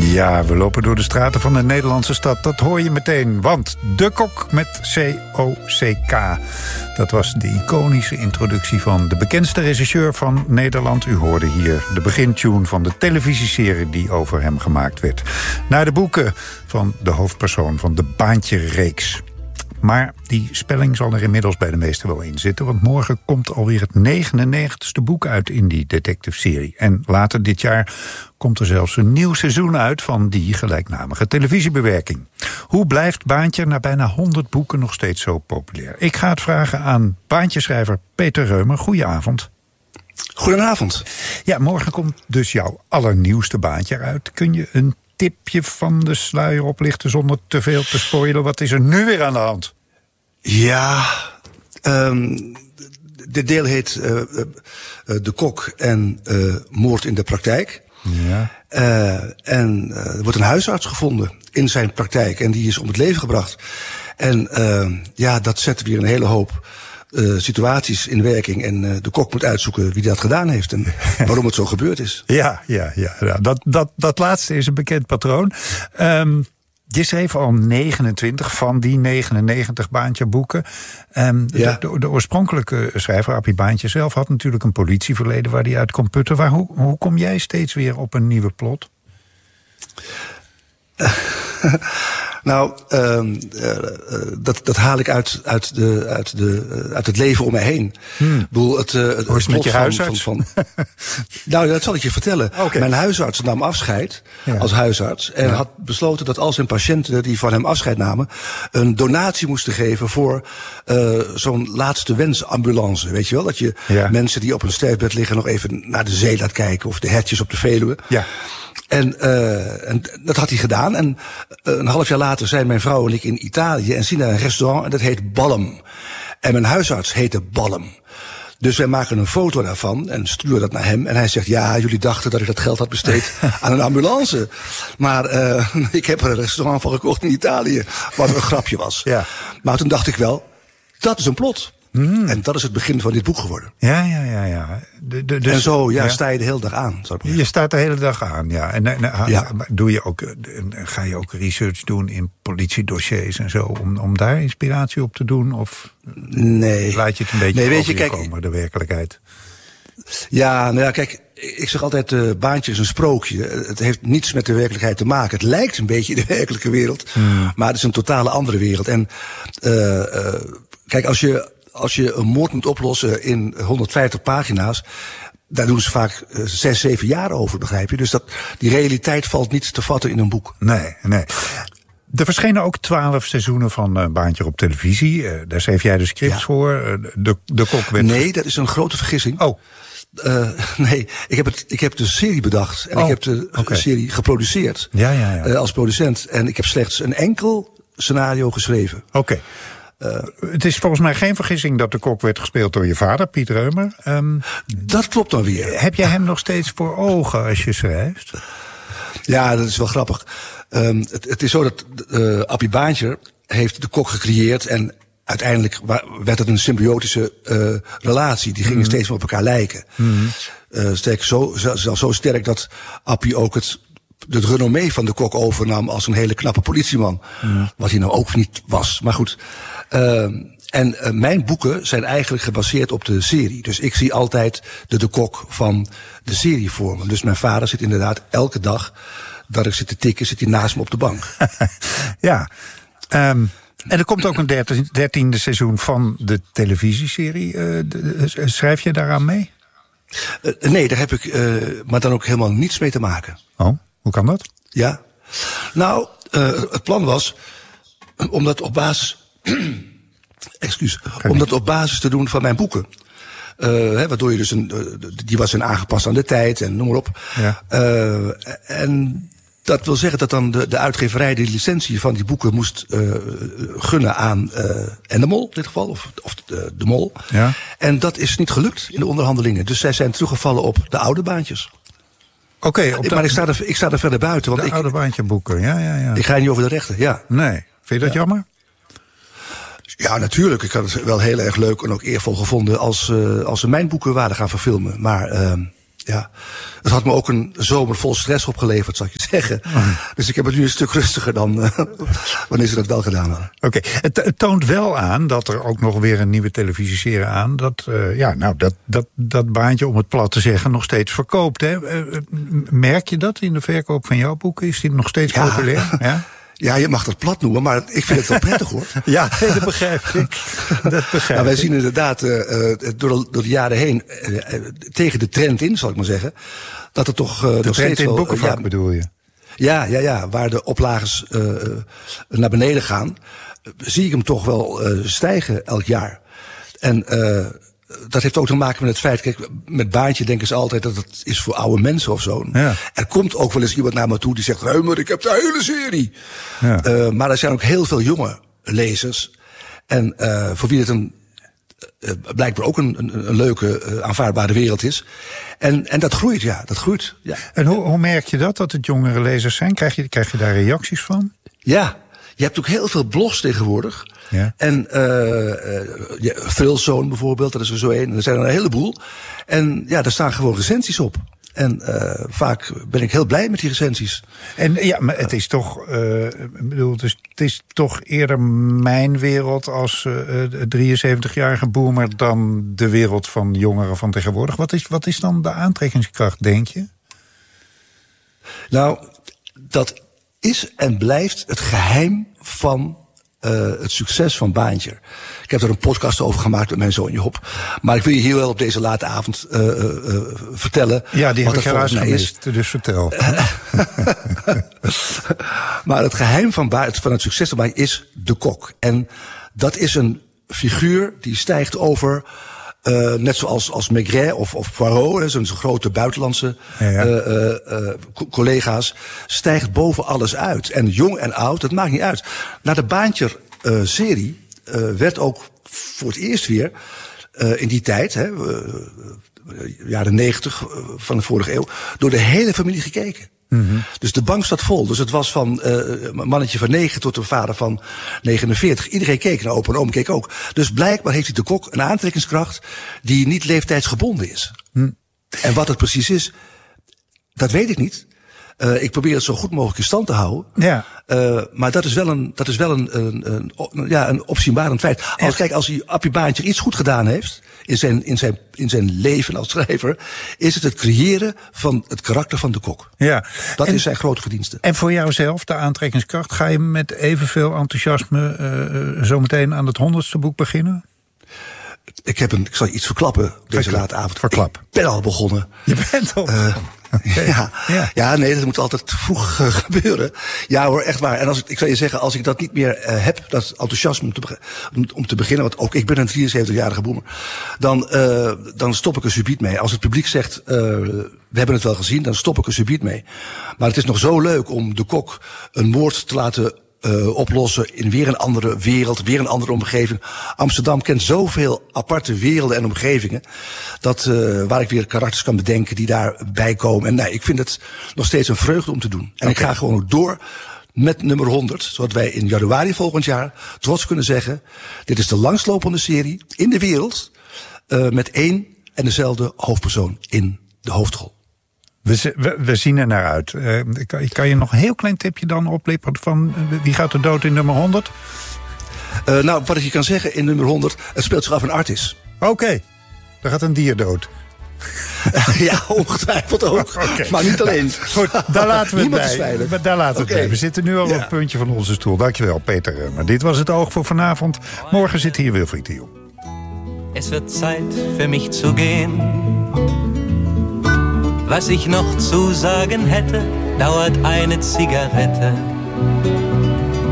Ja, we lopen door de straten van de Nederlandse stad. Dat hoor je meteen, want De Kok met C-O-C-K. Dat was de iconische introductie van de bekendste regisseur van Nederland. U hoorde hier de begintune van de televisieserie die over hem gemaakt werd. Naar de boeken van de hoofdpersoon van de Baantje-reeks. Maar die spelling zal er inmiddels bij de meesten wel in zitten, want morgen komt alweer het 99ste boek uit in die detective-serie. En later dit jaar komt er zelfs een nieuw seizoen uit van die gelijknamige televisiebewerking. Hoe blijft Baantje na bijna 100 boeken nog steeds zo populair? Ik ga het vragen aan Baantje-schrijver Peter Reumer. Goedenavond. Goedenavond. Ja, morgen komt dus jouw allernieuwste Baantje eruit. Kun je een tipje van de sluier oplichten zonder te veel te spoilen? Wat is er nu weer aan de hand? Ja, dit deel heet De Kok en Moord in de Praktijk. Ja. En er wordt een huisarts gevonden in zijn praktijk en die is om het leven gebracht. En ja, dat zet weer een hele hoop situaties in werking. En de kok moet uitzoeken wie dat gedaan heeft en waarom het zo gebeurd is. Ja. Dat laatste is een bekend patroon. Je schreef al 29 van die 99 Baantje-boeken. De oorspronkelijke schrijver, Appie Baantje zelf, had natuurlijk een politieverleden waar hij uit kon putten. Maar hoe kom jij steeds weer op een nieuwe plot? Nou, dat haal ik uit het leven om mij heen. Ik bedoel, Hoe is het met je huisarts? Nou, dat zal ik je vertellen. Okay. Mijn huisarts nam afscheid als huisarts en had besloten dat al zijn patiënten die van hem afscheid namen een donatie moesten geven voor zo'n laatste wensambulance. Weet je wel, dat je mensen die op een sterfbed liggen nog even naar de zee laat kijken of de hertjes op de Veluwe. Ja. En dat had hij gedaan. En een half jaar later zijn mijn vrouw en ik in Italië en zien naar een restaurant en dat heet Ballum. En mijn huisarts heette Ballum. Dus wij maken een foto daarvan en sturen dat naar hem. En hij zegt, ja, jullie dachten dat ik dat geld had besteed aan een ambulance. Maar ik heb er een restaurant van gekocht in Italië, wat een grapje was. Ja. Maar toen dacht ik wel, dat is een plot. En dat is het begin van dit boek geworden. Ja. Dus, en zo sta je de hele dag aan. Je staat de hele dag aan, ja. En ga je ook research doen in politiedossiers en zo, om daar inspiratie op te doen? Of nee, laat je het een beetje komen, de werkelijkheid? Ja, nou ja, kijk, ik zeg altijd, Baantje is een sprookje. Het heeft niets met de werkelijkheid te maken. Het lijkt een beetje de werkelijke wereld, maar het is een totale andere wereld. En kijk, als je een moord moet oplossen in 150 pagina's, daar doen ze vaak 6, 7 jaar over, begrijp je? Dus die realiteit valt niet te vatten in een boek. Nee. Er verschenen ook 12 seizoenen van Baantje op televisie. Daar schreef jij de scripts voor. De Kok werd... Nee, dat is een grote vergissing. Oh. Nee, ik heb de serie bedacht en ik heb de serie geproduceerd als producent. En ik heb slechts een enkel scenario geschreven. Oké. Het is volgens mij geen vergissing dat de Kok werd gespeeld door je vader, Piet Reumer. Dat klopt dan weer. Heb je hem nog steeds voor ogen als je schrijft? Ja, dat is wel grappig. Het is zo dat Appie Baantje heeft de Kok gecreëerd en uiteindelijk werd het een symbiotische relatie. Die gingen steeds meer op elkaar lijken. Zo sterk dat Appie ook het renommee van de Kok overnam als een hele knappe politieman. Wat hij nou ook niet was. Maar goed. En mijn boeken zijn eigenlijk gebaseerd op de serie. Dus ik zie altijd de Kok van de serie voor me. Dus mijn vader zit inderdaad elke dag dat ik zit te tikken, zit hij naast me op de bank. Ja. En er komt ook een 13e seizoen van de televisieserie. Schrijf je daaraan mee? Nee, daar heb ik maar dan ook helemaal niets mee te maken. Oh, hoe kan dat? Ja. Nou, het plan was om dat op basis om dat op basis te doen van mijn boeken. Waardoor je dus die was aangepast aan de tijd en noem maar op. Ja. En dat wil zeggen dat dan de uitgeverij de licentie van die boeken moest gunnen aan Endemol, in dit geval, of de Mol. Ja. En dat is niet gelukt in de onderhandelingen. Dus zij zijn teruggevallen op de oude Baantjes. Maar ik sta er verder buiten. Want de oude Baantje-boeken, ja. Ik ga niet over de rechten, ja. Nee, vind je dat jammer? Ja, natuurlijk. Ik had het wel heel erg leuk en ook eervol gevonden als ze mijn boeken waren gaan verfilmen. Maar Ja, het had me ook een zomer vol stress opgeleverd, zal ik je zeggen. Dus ik heb het nu een stuk rustiger dan wanneer ze dat wel gedaan hadden. Oké. Het toont wel aan dat er ook nog weer een nieuwe televisieserie aan... dat baantje, om het plat te zeggen, nog steeds verkoopt. Hè? Merk je dat in de verkoop van jouw boeken? Is die nog steeds populair? Ja? Ja, je mag dat plat noemen, maar ik vind het wel prettig, hoor. Ja, dat begrijp ik. Wij zien inderdaad door de jaren heen tegen de trend in, zal ik maar zeggen, dat er toch de nog trend steeds in het wel, boekenvak bedoel je? Ja, waar de oplages naar beneden gaan, zie ik hem toch wel stijgen elk jaar. En dat heeft ook te maken met het feit, kijk, met baantje denken ze altijd dat het is voor oude mensen of zo. Ja. Er komt ook wel eens iemand naar me toe die zegt, maar ik heb de hele serie. Ja. Maar er zijn ook heel veel jonge lezers. En voor wie het blijkbaar ook een leuke, aanvaardbare wereld is. En dat groeit, dat groeit. Ja. En hoe merk je dat het jongere lezers zijn? Krijg je daar reacties van? Ja, je hebt ook heel veel blogs tegenwoordig. Ja. En Vulzoon bijvoorbeeld, dat is er zo een. Er zijn er een heleboel. En ja, daar staan gewoon recensies op. En vaak ben ik heel blij met die recensies. En ja, maar het is toch, het is toch eerder mijn wereld als 73-jarige boomer dan de wereld van jongeren van tegenwoordig. Wat is dan de aantrekkingskracht, denk je? Nou, dat is en blijft het geheim van het succes van Baantje. Ik heb er een podcast over gemaakt met mijn zoon Job. Maar ik wil je hier wel op deze late avond vertellen. Ja, die heb ik helaas gemist, dus vertel. Maar het geheim van het succes van Baantje is de kok. En dat is een figuur die stijgt over... net zoals Maigret of Poirot, zo'n grote buitenlandse collega's, stijgt boven alles uit. En jong en oud, dat maakt niet uit. Na de Baantje-serie werd ook voor het eerst weer in die tijd, jaren 90 van de vorige eeuw, door de hele familie gekeken. Mm-hmm. Dus de bank staat vol. Dus het was van een mannetje van 9 tot een vader van 49. Iedereen keek naar opa en oom keek ook. Dus blijkbaar heeft hij de kok een aantrekkingskracht die niet leeftijdsgebonden is. Mm. En wat het precies is, dat weet ik niet. Ik probeer het zo goed mogelijk in stand te houden. Ja. Maar dat is wel een opzienbarend feit. Als Appie Baantje iets goed gedaan heeft in zijn leven als schrijver, is het creëren van het karakter van de kok. Ja. Dat is zijn grote verdienste. En voor jouzelf, de aantrekkingskracht, ga je met evenveel enthousiasme zometeen aan het 100ste boek beginnen? Ik zal je iets verklappen deze late avond. Verklap. Ik ben al begonnen. Je bent al begonnen. Nee, dat moet altijd vroeg gebeuren. Ja hoor, echt waar. En ik zal je zeggen, als ik dat niet meer heb, dat enthousiasme om te beginnen, want ook ik ben een 73-jarige boemer, dan stop ik er subiet mee. Als het publiek zegt, we hebben het wel gezien, dan stop ik er subiet mee. Maar het is nog zo leuk om de kok een moord te laten oplossen in weer een andere wereld, weer een andere omgeving. Amsterdam kent zoveel aparte werelden en omgevingen, waar ik weer karakters kan bedenken die daarbij komen. En ik vind het nog steeds een vreugde om te doen. En ik ga gewoon ook door met nummer 100, zodat wij in januari volgend jaar trots kunnen zeggen, dit is de langslopende serie in de wereld, met één en dezelfde hoofdpersoon in de hoofdrol. We zien er naar uit. Kan je nog een heel klein tipje dan oplippen van wie gaat er dood in nummer 100? Wat ik je kan zeggen in nummer 100, het speelt zich af in Artis. Oké, daar gaat een dier dood. Ja, ongetwijfeld ook. Maar niet alleen. Goed, daar laten we het bij. We zitten nu al op het puntje van onze stoel. Dankjewel, Peter. Maar dit was het Oog voor vanavond. Morgen zit hier Wilfried de Jong. Es wird Zeit für mich zu gehen. Was ich noch zu sagen hätte, dauert eine Zigarette.